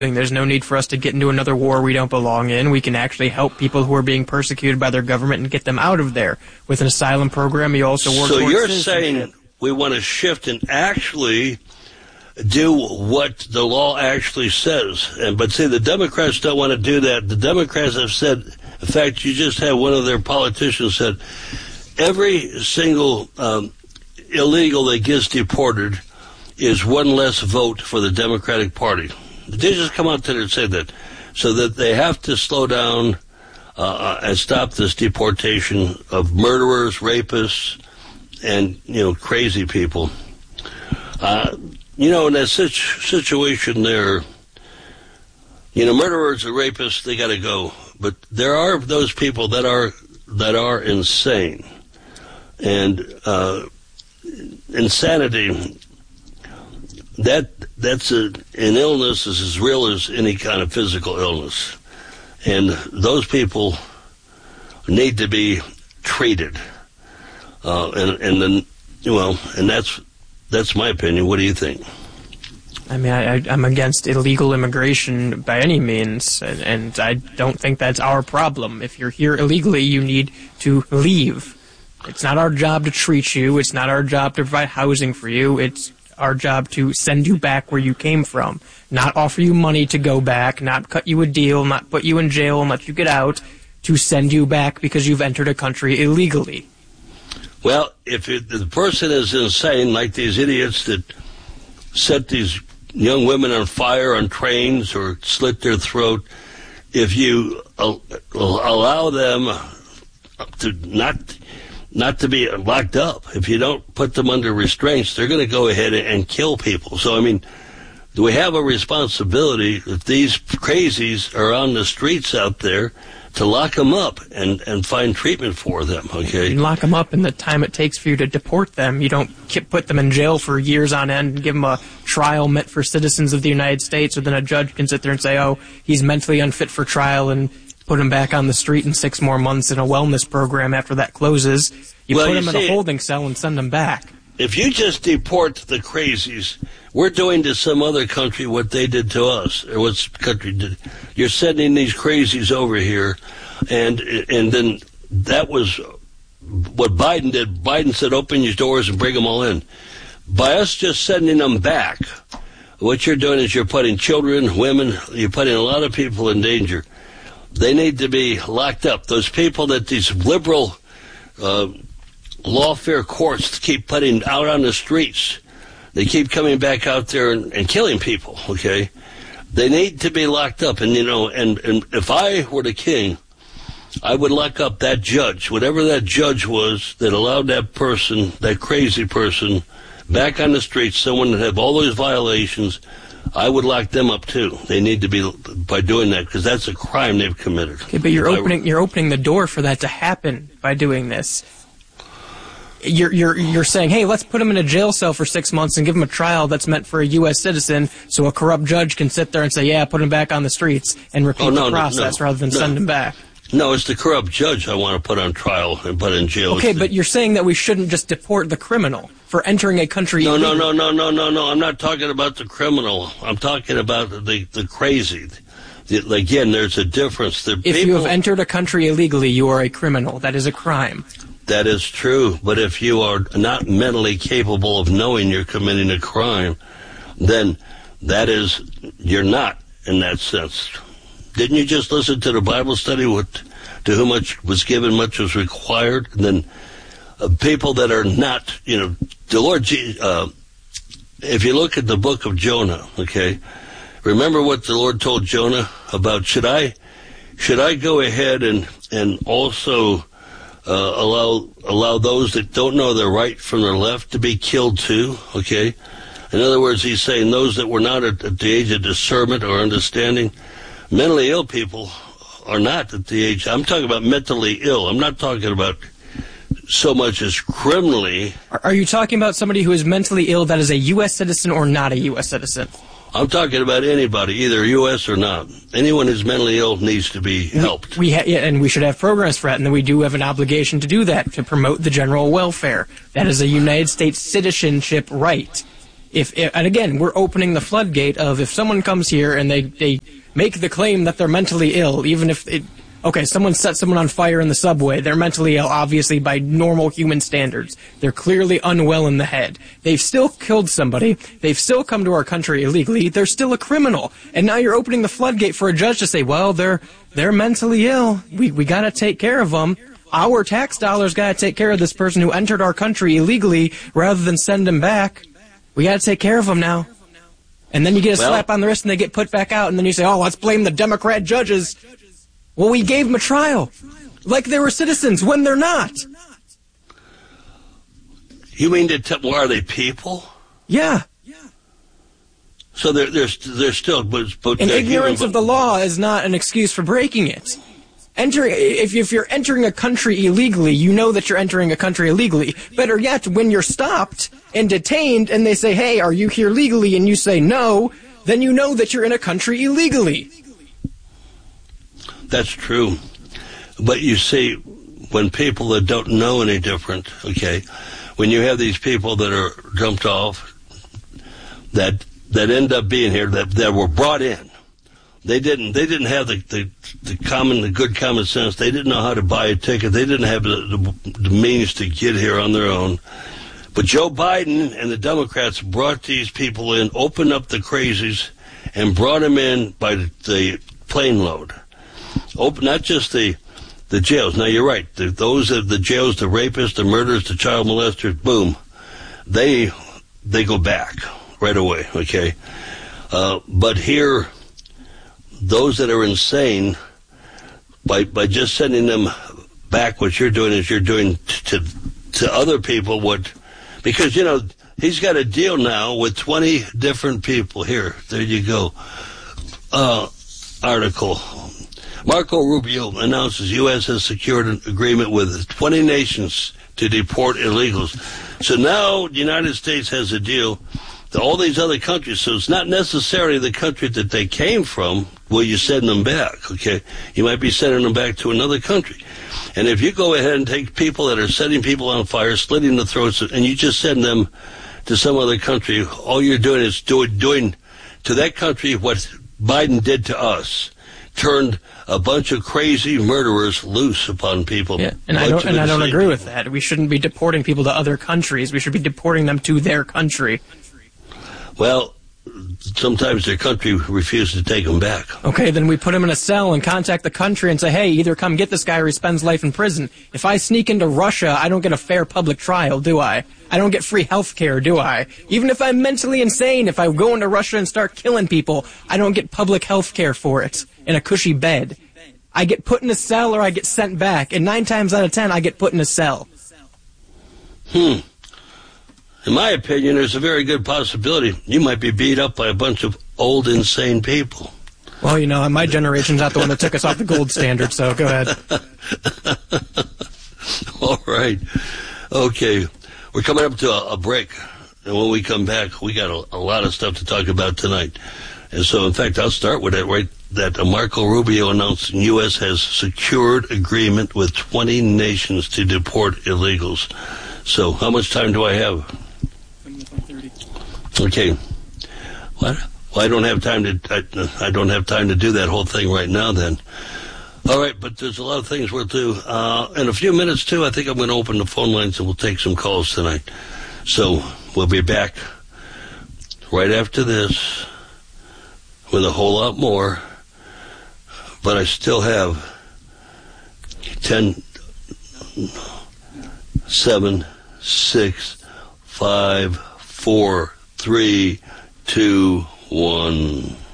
There's no need for us to get into another war we don't belong in. We can actually help people who are being persecuted by their government and get them out of there. With an asylum program, you also work towards you're saying we want to shift and actually do what the law actually says. But see, the Democrats don't want to do that. The Democrats have said, in fact, you just had one of their politicians said, every single illegal that gets deported is one less vote for the Democratic Party. They just come out there and say that, so that they have to slow down and stop this deportation of murderers, rapists, and crazy people. In that situation there, murderers and rapists, they got to go. But there are those people that are insane, and insanity. That's an illness is as real as any kind of physical illness, and those people need to be treated. And that's my opinion. What do you think? I mean, I'm against illegal immigration by any means, and I don't think that's our problem. If you're here illegally, you need to leave. It's not our job to treat you. It's not our job to provide housing for you. It's our job to send you back where you came from, not offer you money to go back, not cut you a deal, not put you in jail and let you get out, to send you back because you've entered a country illegally. Well, if the person is insane, like these idiots that set these young women on fire on trains or slit their throat, if you allow them to not to be locked up, if you don't put them under restraints, they're going to go ahead and kill people. So, I mean, do we have a responsibility, if these crazies are on the streets out there, to lock them up and find treatment for them, okay? You lock them up in the time it takes for you to deport them. You don't put them in jail for years on end and give them a trial meant for citizens of the United States, or then a judge can sit there and say, oh, he's mentally unfit for trial, and put him back on the street in 6 more months in a wellness program after that closes. You put him in a holding cell and send him back. If you just deport the crazies, we're doing to some other country what they did to us, or what country did. You're sending these crazies over here, and then that was what Biden did. Biden said, open your doors and bring them all in. By us just sending them back, what you're doing is you're putting children, women, you're putting a lot of people in danger. They need to be locked up. Those people that these liberal lawfare courts keep putting out on the streets, they keep coming back out there and killing people, okay? They need to be locked up. And, and if I were the king, I would lock up that judge, whatever that judge was that allowed that person, that crazy person, back on the streets, someone that had all those violations, I would lock them up too. They need to be, by doing that, because that's a crime they've committed. Okay, but you're opening the door for that to happen by doing this. You're saying, hey, let's put him in a jail cell for 6 months and give him a trial that's meant for a U.S. citizen, so a corrupt judge can sit there and say, yeah, put him back on the streets and repeat the process rather than send him back. No, it's the corrupt judge I want to put on trial and put in jail. Okay, but you're saying that we shouldn't just deport the criminal for entering a country. No. I'm not talking about the criminal. I'm talking about the crazy. Again, there's a difference. If you have entered a country illegally, you are a criminal. That is a crime. That is true. But if you are not mentally capable of knowing you're committing a crime, then you're not in that sense. Didn't you just listen to the Bible study? To whom much was given, much was required. And then people that are not, the Lord, if you look at the book of Jonah, okay, remember what the Lord told Jonah about, should I go ahead and also allow those that don't know their right from their left to be killed too, okay? In other words, he's saying those that were not at the age of discernment or understanding. Mentally ill people are not at the age. I'm talking about mentally ill. I'm not talking about so much as criminally. Are you talking about somebody who is mentally ill that is a U.S. citizen or not a U.S. citizen? I'm talking about anybody, either U.S. or not. Anyone who's mentally ill needs to be helped. And we should have programs for that, and then we do have an obligation to do that, to promote the general welfare. That is a United States citizenship right. And again, we're opening the floodgate of if someone comes here and they make the claim that they're mentally ill, even if someone set someone on fire in the subway. They're mentally ill, obviously, by normal human standards. They're clearly unwell in the head. They've still killed somebody. They've still come to our country illegally. They're still a criminal. And now you're opening the floodgate for a judge to say, well, they're mentally ill. We got to take care of them. Our tax dollars got to take care of this person who entered our country illegally rather than send them back. We got to take care of them now. And then you get a slap on the wrist and they get put back out. And then you say, oh, let's blame the Democrat judges. Well, we gave them a trial, like they were citizens, when they're not. You mean well, are they people? Yeah. So they're still... But and ignorance of the law is not an excuse for breaking it. If you're entering a country illegally, you know that you're entering a country illegally. Better yet, when you're stopped and detained and they say, hey, are you here legally? And you say no, then you know that you're in a country illegally. That's true. But you see, when people that don't know any different, when you have these people that are jumped off, that end up being here, that were brought in, they didn't have the good common sense. They didn't know how to buy a ticket. They didn't have the means to get here on their own. But Joe Biden and the Democrats brought these people in, opened up the crazies, and brought them in by the plane load. Not just the jails. Now, you're right. Those are the jails, the rapists, the murderers, the child molesters, boom. They go back right away, but here, those that are insane, by just sending them back, what you're doing is you're doing to other people because, he's got a deal now with 20 different people. Here, there you go. Article. Marco Rubio announces U.S. has secured an agreement with 20 nations to deport illegals. So now the United States has a deal to all these other countries. So it's not necessarily the country that they came from where you send them back, You might be sending them back to another country. And if you go ahead and take people that are setting people on fire, slitting the throats, and you just send them to some other country, all you're doing is doing to that country what Biden did to us. Turned a bunch of crazy murderers loose upon people. Yeah, and I don't agree with that. We shouldn't be deporting people to other countries. We should be deporting them to their country. Well, sometimes their country refuses to take them back. Okay, then we put them in a cell and contact the country and say, hey, either come get this guy or he spends life in prison. If I sneak into Russia, I don't get a fair public trial, do I? I don't get free health care, do I? Even if I'm mentally insane, if I go into Russia and start killing people, I don't get public health care for it in a cushy bed. I get put in a cell or I get sent back, and 9 times out of 10, I get put in a cell. In my opinion, there's a very good possibility you might be beat up by a bunch of old, insane people. Well, my generation's not the one that took us off the gold standard, so go ahead. All right. Okay. We're coming up to a break, and when we come back, we got a lot of stuff to talk about tonight. And so, in fact, I'll start with it that Marco Rubio announced the U.S. has secured agreement with 20 nations to deport illegals. So, how much time do I have? 30. Okay. What? Well, I don't have time to do that whole thing right now. Then. All right, but there's a lot of things we'll do. In a few minutes, too, I think I'm going to open the phone lines and we'll take some calls tonight. So we'll be back right after this with a whole lot more. But I still have 10, 7, 6, 5, 4, 3, 2, 1.